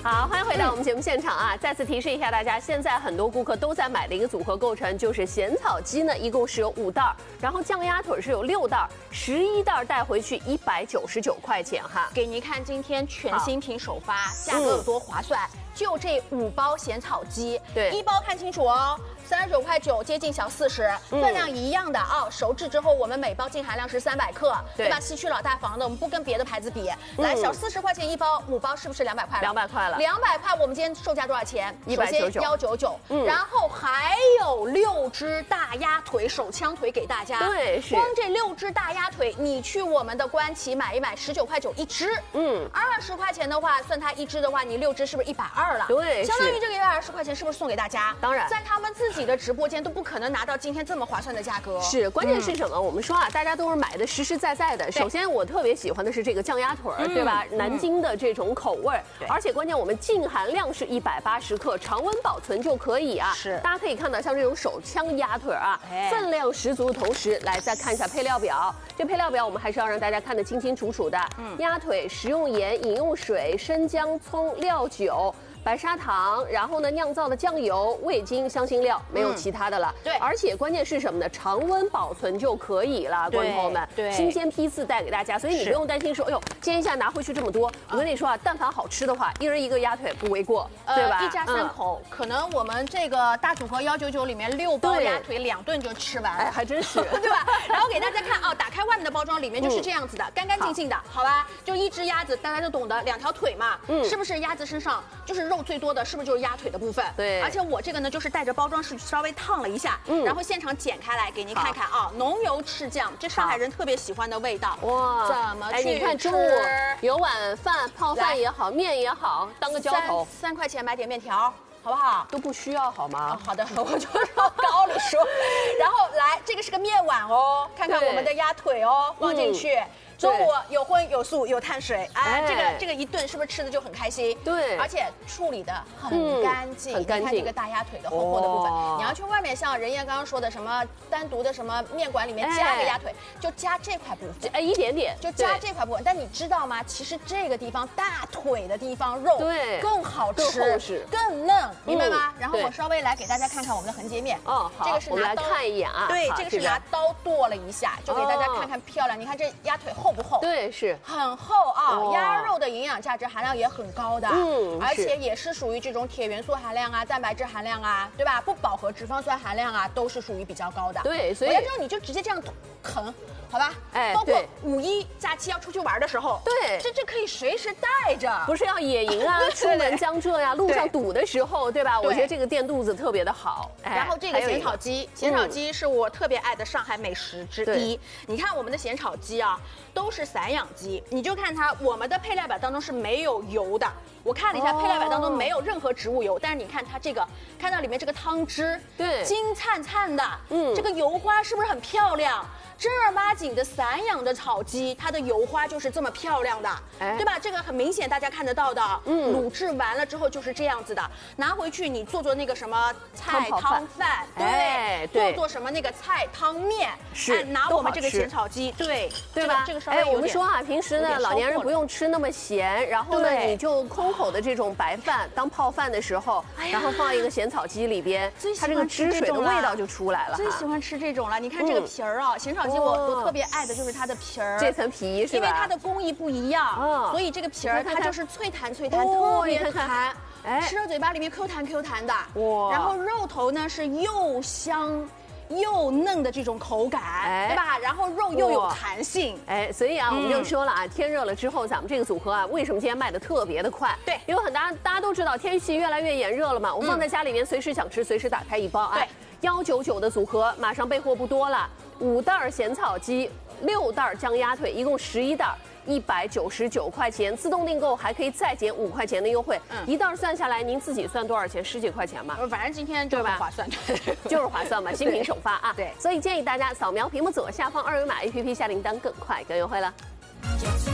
好，欢迎回到我们节目现场啊！再次提示一下大家，现在很多顾客都在买的一个组合构成，就是咸草鸡呢，一共是有5袋，然后酱鸭腿是有6袋，11袋带回去199块钱哈。 给您看今天全新品首发，价格有多划算？就这5包咸草鸡， 对 ，1包看清楚哦。39.9块，接近小40，分量一样的啊。熟制之后，我们每包净含量是300克，对吧？西区老大房的，我们不跟别的牌子比。来，小40块钱1包，5包是不是200块了 ？200块了。 200块，我们今天售价多少钱 ？199， 然后还有6只大鸭腿，手枪腿给大家。 对，是。 光这6只大鸭腿，你去我们的官旗买一买，19.9块1只。20块钱的话，算它1只的话，你6只是不是120了？ 对， 相当于这个120块钱是不是送给大家？ 当然， 在他们自己的直播间都不可能拿到今天这么划算的价格。 是，关键是什么？我们说啊，大家都是买的实实在在的。首先，我特别喜欢的是这个酱鸭腿，对吧？南京的这种口味，而且关键我们净含量是180克，常温保存就可以啊。 是， 大家可以看到，像这种手枪鸭腿啊，分量十足的同时，来再看一下配料表。这配料表我们还是要让大家看得清清楚楚的。鸭腿食用盐、饮用水、生姜、葱、料酒。白砂糖，然后呢，酿造的酱油、味精、香辛料，没有其他的了。 对， 而且关键是什么呢？常温保存就可以了，观众朋友们。 对， 新鲜批次带给大家，所以你不用担心说，哎呦，今天一下拿回去这么多。我跟你说啊，但凡好吃的话，一人1个鸭腿不为过，对吧？ 一家3口，可能我们这个大组合199里面6包鸭腿2顿就吃完了， 哎，还真是， 对吧？然后给大家看啊，打开外面的包装，里面就是这样子的，干干净净的，好吧？就1只鸭子，大家都懂得，2条腿嘛，是不是鸭子身上就是肉最多的，是不是？就是鸭腿的部分， 对， 而且我这个呢，就是带着包装是稍微烫了一下，然后现场剪开来给您看看啊，浓油赤酱，这上海人特别喜欢的味道， 哇， 怎么去吃？ 你看中午有碗饭，泡饭也好，面也好，当个浇头 ，3块钱买点面条。好不好？ 都不需要好吗？ 好的，我就往高里说。然后来，这个是个面碗哦，看看我们的鸭腿哦，放进去。中午有荤有素有碳水，哎，这个一顿是不是吃的就很开心？ 对， 而且处理的很干净， 很干净。 你看这个大鸭腿的厚厚的部分，你要去外面像任烨刚刚说的什么单独的什么面馆里面加个鸭腿，就加这块部分， 哎，一点点， 就加这块部分。但你知道吗？其实这个地方大腿的地方肉对更好吃， 更厚实， 更嫩，明白吗？然后我稍微来给大家看看我们的横截面， 哦，好， 这个是拿刀看一眼啊， 对，这个是拿刀剁了一下，就给大家看看漂亮。你看这鸭腿厚不厚？ 对，是。 很厚啊，鸭肉的营养价值含量也很高的，而且也是属于这种铁元素含量啊、蛋白质含量啊，对吧？不饱和脂肪酸含量啊，都是属于比较高的。 对，所以回来之后你就直接这样啃，好吧？ 哎， 包括5·1假期要出去玩的时候， 对， 这可以随时带着， 不是要野营啊，出门江浙呀，路上堵的时候，对吧？我觉得这个垫肚子特别的好。 然后这个咸炒鸡，咸炒鸡是我特别爱的上海美食之一。你看我们的咸炒鸡啊，都是散养鸡，你就看它，我们的配料表当中是没有油的。我看了一下配料表当中没有任何植物油，但是你看它这个，看到里面这个汤汁， 对， 金灿灿的，这个油花是不是很漂亮？正儿八经的散养的炒鸡，它的油花就是这么漂亮的，对吧？这个很明显大家看得到的，卤制完了之后就是这样子的，拿回去你做那个什么菜汤饭，对，做什么那个菜汤面， 是拿我们这个咸炒鸡，对吧？这个稍微我们说啊，平时呢老年人不用吃那么咸，然后呢你就空口的这种白饭当泡饭的时候，然后放一个咸炒鸡里边，它这个汁水的味道就出来了。 最喜欢吃这种了，你看这个皮儿啊，咸炒鸡我特别爱的就是它的皮儿， 这层皮是吧？ 因为它的工艺不一样，所以这个皮儿它就是脆弹脆弹，特别弹，吃到嘴巴里面 Q 弹 Q 弹的。哇！然后肉头呢是又香又嫩的这种口感，对吧？然后肉又有弹性， 所以啊，我们就说了啊，天热了之后，咱们这个组合啊，为什么今天卖的特别的快？ 对， 因为大家都知道天气越来越炎热了嘛，我放在家里面随时想吃，随时打开一包，哎，199的组合马上备货不多了，5袋咸草鸡，6袋酱鸭腿，一共11袋。199块钱，自动订购还可以再减5块钱的优惠，一袋算下来，您自己算多少钱？10几块钱嘛。 反正今天就很划算， 就是划算嘛，新品首发啊。 对， 所以建议大家扫描屏幕左下方2维码 APP 下订单更快更优惠了。